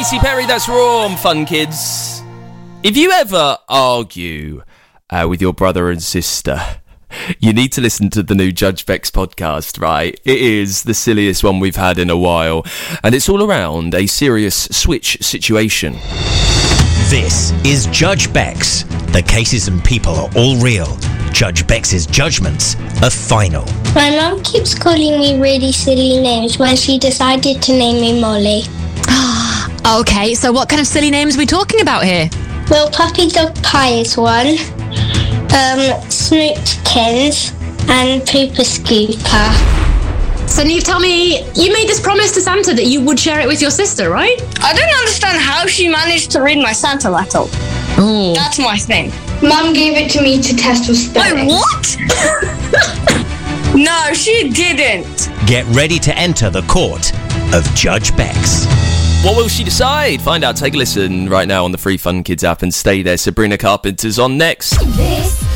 Katy Perry, that's Raw on Fun Kids. If you ever argue with your brother and sister, you need to listen to the new Judge Beck's podcast, right? It is the silliest one we've had in a while, and it's all around a serious switch situation. This is Judge Beck's. The cases and people are all real. Judge Beck's judgments are final. My mum keeps calling me really silly names when she decided to name me Molly. Okay, so what kind of silly names are we talking about here? Well, Puppy Dog Pie is one, Snoopkins, and Pooper Scooper. So Neve, tell me, you made this promise to Santa that you would share it with your sister, right? I don't understand how she managed to read my Santa letter. Oh. That's my thing. Mum gave it to me to test for spelling. Wait, what? No, she didn't. Get ready to enter the court of Judge Beck's. What will she decide? Find out, take a listen right now on the free Fun Kids app and stay there. Sabrina Carpenter's on next. This